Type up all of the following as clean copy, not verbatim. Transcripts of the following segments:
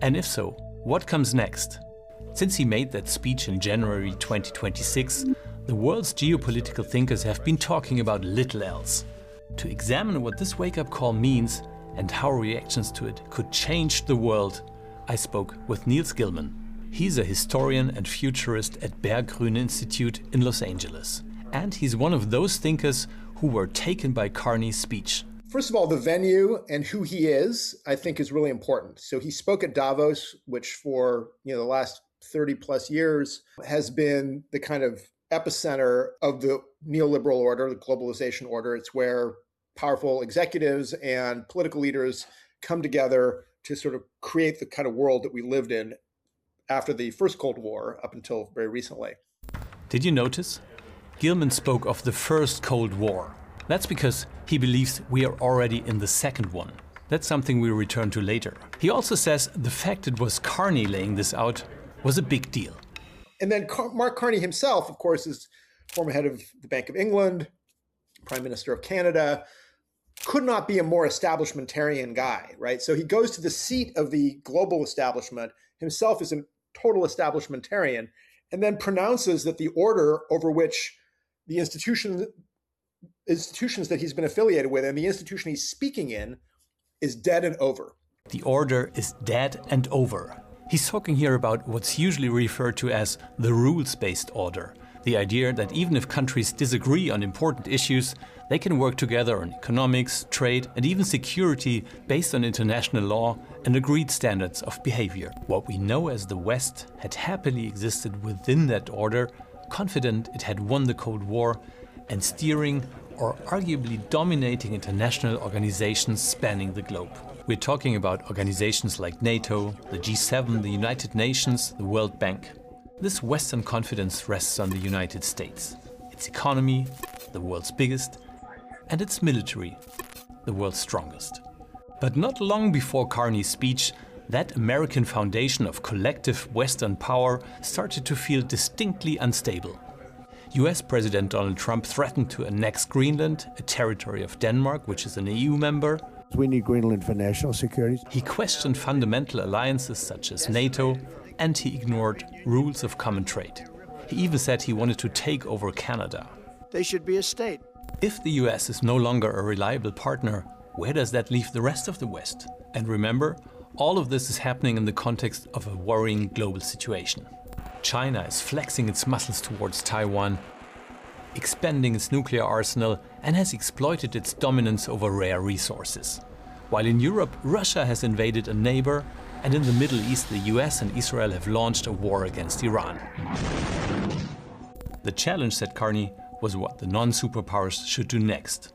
And if so, what comes next? Since he made that speech in January 2026, the world's geopolitical thinkers have been talking about little else. To examine what this wake-up call means and how reactions to it could change the world, I spoke with Niels Gilman. He's a historian and futurist at Berggruen Institute in Los Angeles. And he's one of those thinkers who were taken by Carney's speech. First of all, the venue and who he is, I think, is really important. So he spoke at Davos, which for the last 30 plus years has been the kind of epicenter of the neoliberal order, the globalization order. It's where powerful executives and political leaders come together to sort of create the kind of world that we lived in after the first Cold War up until very recently. Did you notice? Gilman spoke of the first Cold War. That's because he believes we are already in the second one. That's something we return to later. He also says the fact it was Carney laying this out was a big deal. And then Mark Carney himself, of course, is former head of the Bank of England, Prime Minister of Canada, could not be a more establishmentarian guy, right? So he goes to the seat of the global establishment, himself is a total establishmentarian, and then pronounces that the order over which the institutions that he's been affiliated with and the institution he's speaking in is dead and over. The order is dead and over. He's talking here about what's usually referred to as the rules-based order. The idea that even if countries disagree on important issues, they can work together on economics, trade, and even security based on international law and agreed standards of behavior. What we know as the West had happily existed within that order, confident it had won the Cold War, and steering or arguably dominating international organizations spanning the globe. We're talking about organizations like NATO, the G7, the United Nations, the World Bank. This Western confidence rests on the United States, its economy, the world's biggest, and its military, the world's strongest. But not long before Carney's speech, that American foundation of collective Western power started to feel distinctly unstable. US President Donald Trump threatened to annex Greenland, a territory of Denmark, which is an EU member. We need Greenland for national security. He questioned fundamental alliances such as NATO, and he ignored rules of common trade. He even said he wanted to take over Canada. They should be a state. If the US is no longer a reliable partner, where does that leave the rest of the West? And remember, all of this is happening in the context of a worrying global situation. China is flexing its muscles towards Taiwan, expanding its nuclear arsenal, and has exploited its dominance over rare resources. While in Europe, Russia has invaded a neighbor, and in the Middle East, the US and Israel have launched a war against Iran. The challenge, said Carney, was what the non-superpowers should do next.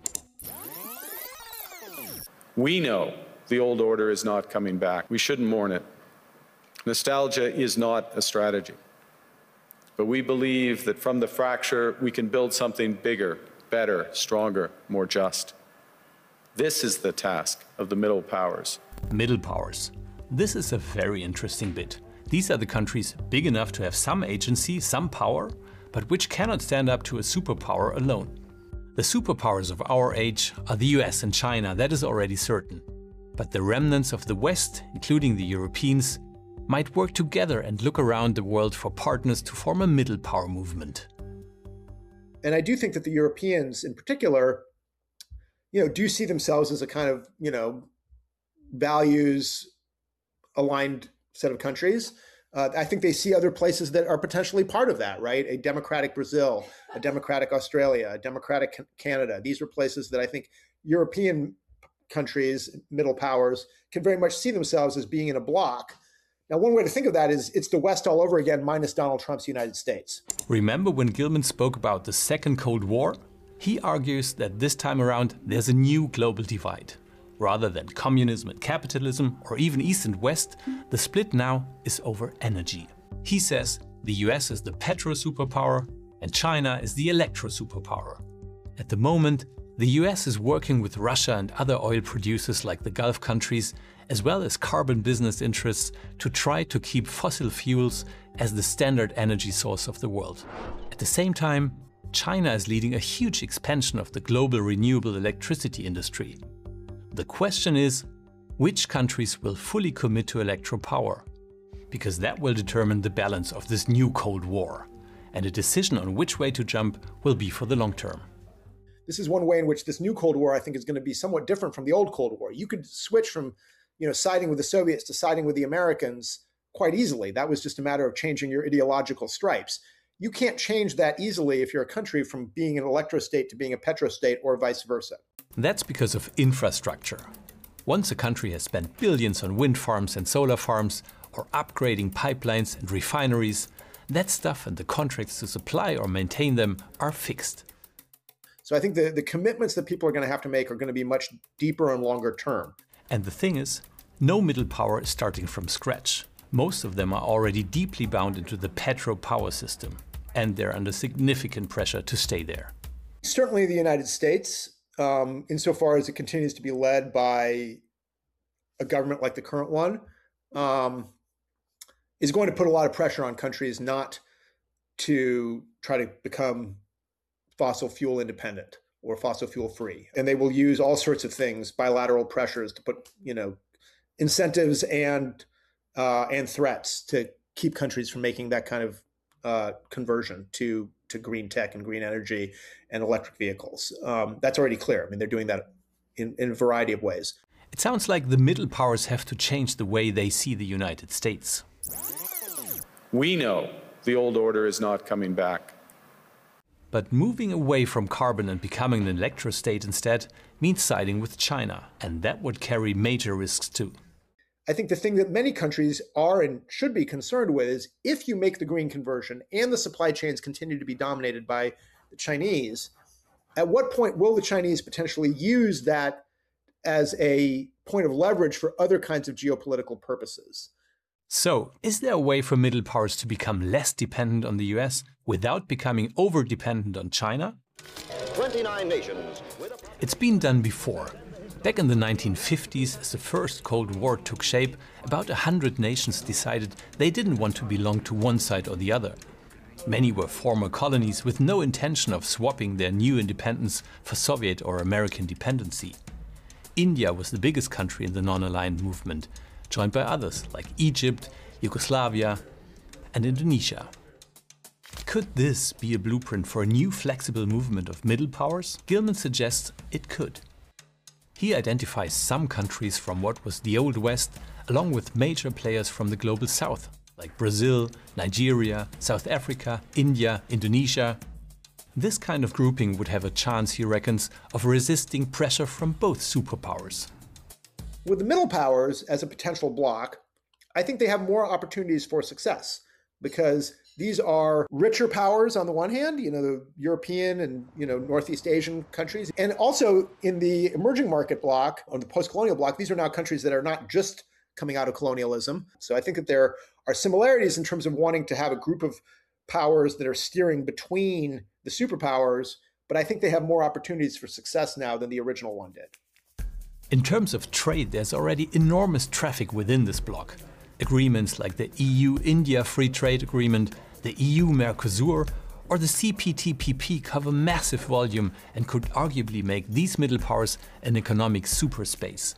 We know the old order is not coming back. We shouldn't mourn it. Nostalgia is not a strategy. But we believe that from the fracture, we can build something bigger, better, stronger, more just. This is the task of the middle powers. Middle powers. This is a very interesting bit. These are the countries big enough to have some agency, some power, but which cannot stand up to a superpower alone. The superpowers of our age are the US and China, that is already certain. But the remnants of the West, including the Europeans, might work together and look around the world for partners to form a middle power movement. And I do think that the Europeans in particular, do see themselves as a kind of, values aligned set of countries. I think they see other places that are potentially part of that, right? A democratic Brazil, a democratic Australia, a democratic Canada. These are places that I think European countries, middle powers, can very much see themselves as being in a bloc. Now, one way to think of that is it's the West all over again, minus Donald Trump's United States. Remember when Gilman spoke about the Second Cold War? He argues that this time around there's a new global divide. Rather than communism and capitalism, or even East and West, the split now is over energy. He says the US is the petro superpower and China is the electro superpower. At the moment, the US is working with Russia and other oil producers like the Gulf countries, as well as carbon business interests, to try to keep fossil fuels as the standard energy source of the world. At the same time, China is leading a huge expansion of the global renewable electricity industry. The question is, which countries will fully commit to electropower, because that will determine the balance of this new Cold War, and a decision on which way to jump will be for the long term. This is one way in which this new Cold War, I think, is going to be somewhat different from the old Cold War. You could switch from, siding with the Soviets to siding with the Americans quite easily. That was just a matter of changing your ideological stripes. You can't change that easily if you're a country from being an electrostate to being a petrostate or vice versa. That's because of infrastructure. Once a country has spent billions on wind farms and solar farms, or upgrading pipelines and refineries, that stuff and the contracts to supply or maintain them are fixed. So I think the commitments that people are going to have to make are going to be much deeper and longer term. And the thing is, no middle power is starting from scratch. Most of them are already deeply bound into the petro power system, and they're under significant pressure to stay there. Certainly the United States, insofar as it continues to be led by a government like the current one, is going to put a lot of pressure on countries not to try to become fossil fuel independent or fossil fuel free. And they will use all sorts of things, bilateral pressures, to put, incentives and threats to keep countries from making that kind of conversion to green tech and green energy and electric vehicles. That's already clear. I mean, they're doing that in a variety of ways. It sounds like the middle powers have to change the way they see the United States. We know the old order is not coming back. But moving away from carbon and becoming an electrostate instead means siding with China, and that would carry major risks too. I think the thing that many countries are and should be concerned with is if you make the green conversion and the supply chains continue to be dominated by the Chinese, at what point will the Chinese potentially use that as a point of leverage for other kinds of geopolitical purposes? So, is there a way for middle powers to become less dependent on the US without becoming over-dependent on China? 29 nations. It's been done before. Back in the 1950s, as the first Cold War took shape, about 100 nations decided they didn't want to belong to one side or the other. Many were former colonies with no intention of swapping their new independence for Soviet or American dependency. India was the biggest country in the non-aligned movement, joined by others like Egypt, Yugoslavia, and Indonesia. Could this be a blueprint for a new flexible movement of middle powers? Gilman suggests it could. He identifies some countries from what was the Old West, along with major players from the Global South, like Brazil, Nigeria, South Africa, India, Indonesia. This kind of grouping would have a chance, he reckons, of resisting pressure from both superpowers. With the middle powers as a potential bloc, I think they have more opportunities for success because these are richer powers on the one hand, the European and, Northeast Asian countries. And also in the emerging market bloc, or the post-colonial bloc, these are now countries that are not just coming out of colonialism. So I think that there are similarities in terms of wanting to have a group of powers that are steering between the superpowers, but I think they have more opportunities for success now than the original one did. In terms of trade, there's already enormous traffic within this bloc. Agreements like the EU-India Free Trade Agreement, the EU-Mercosur, or the CPTPP cover massive volume and could arguably make these middle powers an economic superspace.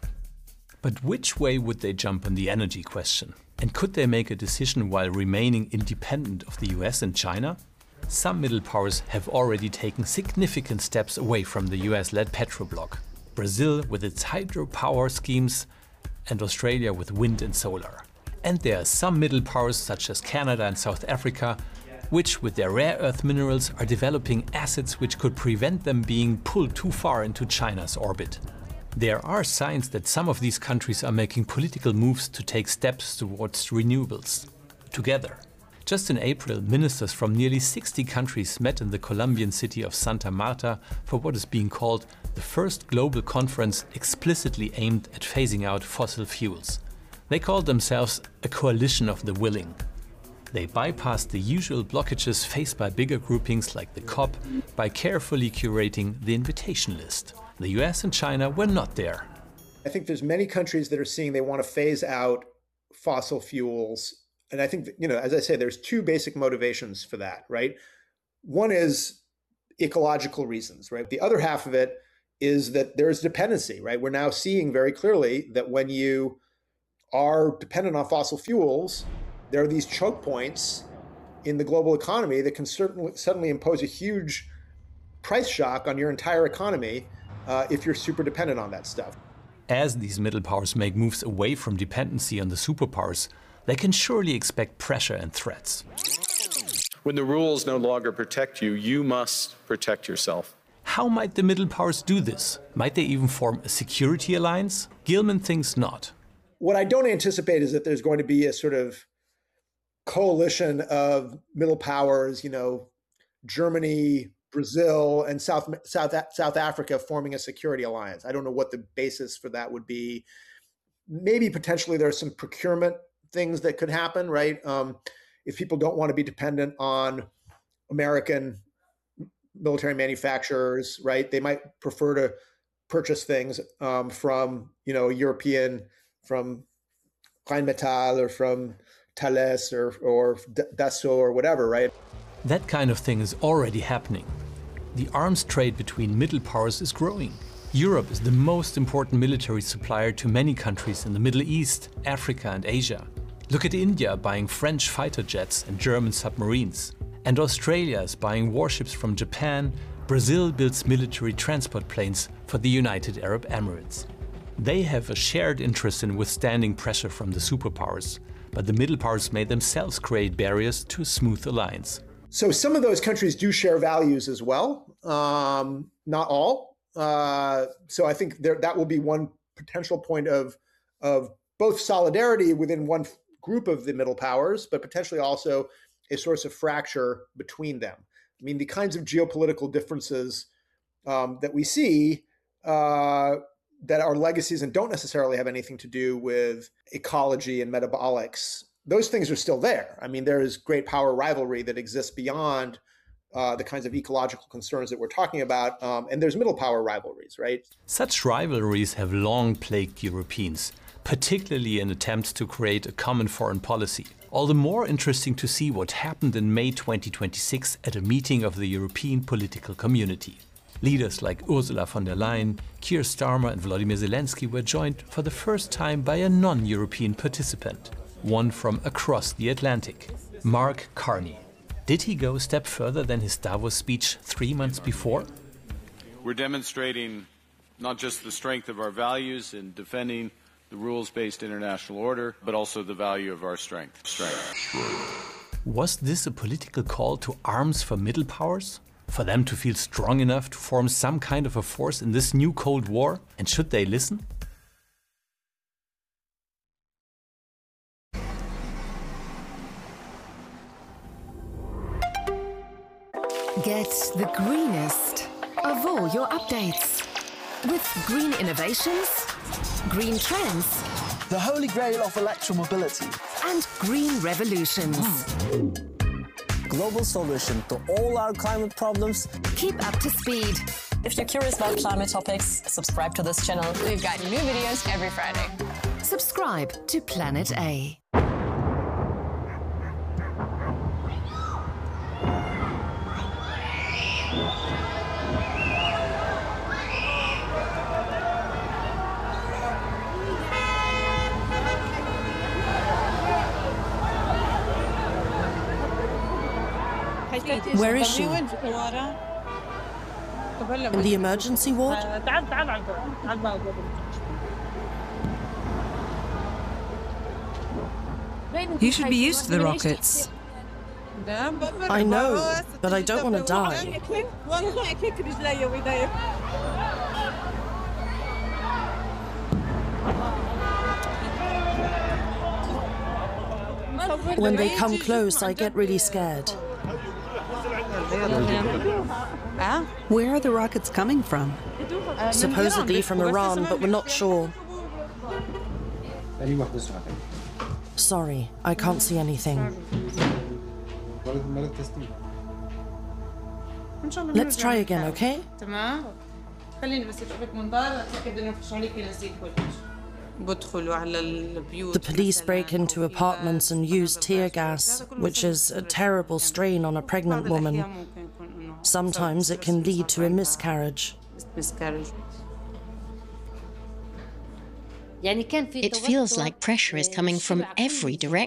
But which way would they jump on the energy question? And could they make a decision while remaining independent of the US and China? Some middle powers have already taken significant steps away from the US-led petrobloc. Brazil with its hydropower schemes, and Australia with wind and solar. And there are some middle powers such as Canada and South Africa, which with their rare earth minerals are developing assets which could prevent them being pulled too far into China's orbit. There are signs that some of these countries are making political moves to take steps towards renewables, together. Just in April, ministers from nearly 60 countries met in the Colombian city of Santa Marta for what is being called the first global conference explicitly aimed at phasing out fossil fuels. They called themselves a coalition of the willing. They bypassed the usual blockages faced by bigger groupings like the COP by carefully curating the invitation list. The US and China were not there. I think there's many countries that are seeing they want to phase out fossil fuels. And I think, as I say, there's two basic motivations for that, right? One is ecological reasons, right? The other half of it is that there's dependency, right? We're now seeing very clearly that when you are dependent on fossil fuels, there are these choke points in the global economy that can suddenly impose a huge price shock on your entire economy if you're super dependent on that stuff. As these middle powers make moves away from dependency on the superpowers, they can surely expect pressure and threats. When the rules no longer protect you, you must protect yourself. How might the middle powers do this? Might they even form a security alliance? Gilman thinks not. What I don't anticipate is that there's going to be a sort of coalition of middle powers, Germany, Brazil, and South Africa forming a security alliance. I don't know what the basis for that would be. Maybe potentially there are some procurement things that could happen, right? If people don't want to be dependent on American military manufacturers, right? They might prefer to purchase things from, European, from Rheinmetall or from Thales or Dassault or whatever, right? That kind of thing is already happening. The arms trade between middle powers is growing. Europe is the most important military supplier to many countries in the Middle East, Africa and Asia. Look at India buying French fighter jets and German submarines. And Australia is buying warships from Japan. Brazil builds military transport planes for the United Arab Emirates. They have a shared interest in withstanding pressure from the superpowers, but the middle powers may themselves create barriers to a smooth alliance. So some of those countries do share values as well, not all. So I think that will be one potential point of both solidarity within one group of the middle powers, but potentially also a source of fracture between them. I mean, the kinds of geopolitical differences that we see that are legacies and don't necessarily have anything to do with ecology and metabolics, those things are still there. I mean, there is great power rivalry that exists beyond the kinds of ecological concerns that we're talking about, and there's middle power rivalries, right? Such rivalries have long plagued Europeans, particularly in attempts to create a common foreign policy. All the more interesting to see what happened in May 2026 at a meeting of the European political community. Leaders like Ursula von der Leyen, Keir Starmer and Volodymyr Zelensky were joined for the first time by a non-European participant, one from across the Atlantic, Mark Carney. Did he go a step further than his Davos speech 3 months before? We're demonstrating not just the strength of our values in defending the rules-based international order, but also the value of our strength. Was this a political call to arms for middle powers? For them to feel strong enough to form some kind of a force in this new Cold War? And should they listen? Get the greenest of all your updates. With green innovations, green trends, the holy grail of electromobility, and green revolutions. Global solution to all our climate problems. Keep up to speed. If you're curious about climate topics, subscribe to this channel. We've got new videos every Friday. Subscribe to Planet A. Where is she? In the emergency ward? You should be used to the rockets. I know, but I don't want to die. When they come close, I get really scared. Where are the rockets coming from? Supposedly from Iran, but we're not sure. Sorry, I can't see anything. Let's try again, okay? The police break into apartments and use tear gas, which is a terrible strain on a pregnant woman. Sometimes it can lead to a miscarriage. It feels like pressure is coming from every direction.